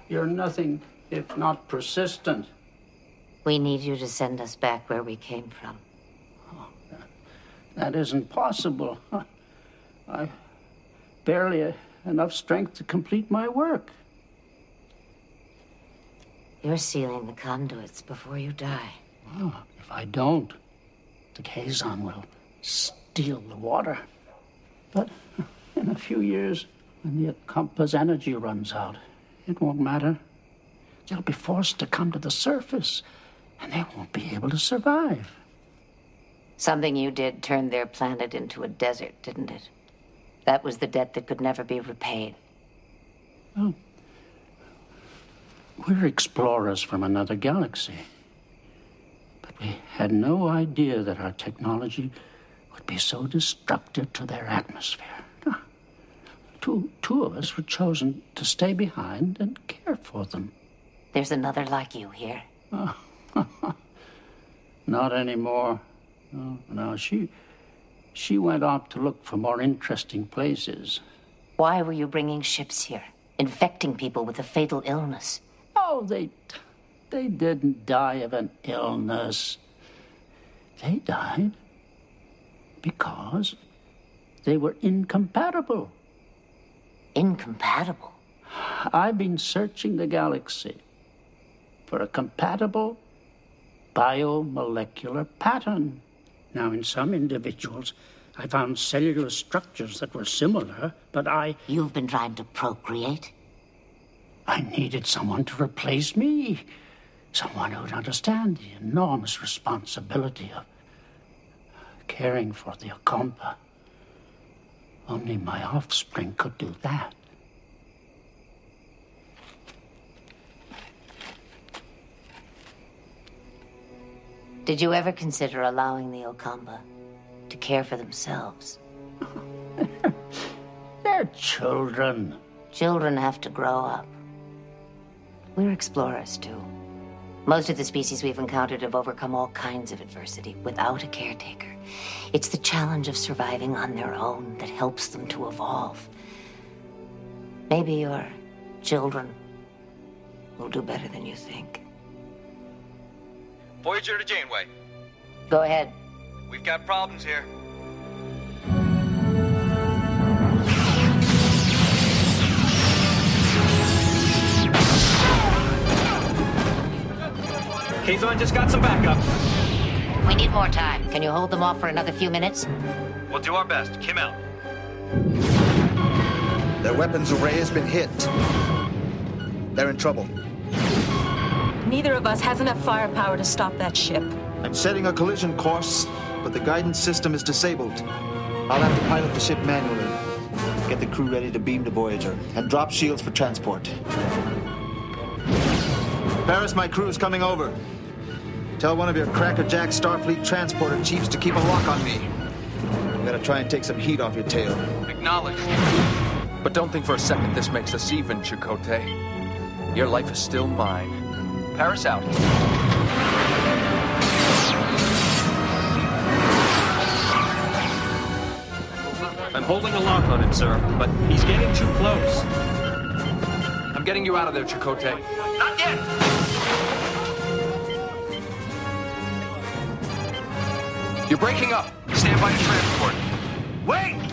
You're nothing if not persistent. We need you to send us back where we came from. Oh, that isn't possible. I've barely enough strength to complete my work. You're sealing the conduits before you die. Oh, if I don't, the Kazon will steal the water. But in a few years, when the Akompa's energy runs out, it won't matter. They'll be forced to come to the surface, and they won't be able to survive. Something you did turned their planet into a desert, didn't it? That was the debt that could never be repaid. Well, we're explorers from another galaxy. But we had no idea that our technology would be so destructive to their atmosphere. Two of us were chosen to stay behind and care for them. There's another like you here. Oh, not anymore. No, she went off to look for more interesting places. Why were you bringing ships here, infecting people with a fatal illness? Oh, they didn't die of an illness. They died because they were incompatible. Incompatible? I've been searching the galaxy for a compatible biomolecular pattern. Now, in some individuals, I found cellular structures that were similar, but You've been trying to procreate? I needed someone to replace me. Someone who'd understand the enormous responsibility of caring for the Akompa. Only my offspring could do that. Did you ever consider allowing the Akompa to care for themselves? They're children. Children have to grow up. We're explorers, too. Most of the species we've encountered have overcome all kinds of adversity without a caretaker. It's the challenge of surviving on their own that helps them to evolve. Maybe your children will do better than you think. Voyager to Janeway. Go ahead. We've got problems here. Kazon just got some backup. We need more time. Can you hold them off for another few minutes? We'll do our best. Kim out. Their weapons array has been hit. They're in trouble. Neither of us has enough firepower to stop that ship. I'm setting a collision course, but the guidance system is disabled. I'll have to pilot the ship manually. Get the crew ready to beam to Voyager, and drop shields for transport. Paris, my crew is coming over. Tell one of your crackerjack Starfleet transporter chiefs to keep a lock on me. I'm gonna try and take some heat off your tail. Acknowledged. But don't think for a second this makes us even, Chakotay. Your life is still mine. Paris out. I'm holding a lock on him, sir, but he's getting too close. I'm getting you out of there, Chakotay. Not yet! You're breaking up. Stand by to transport. Wait!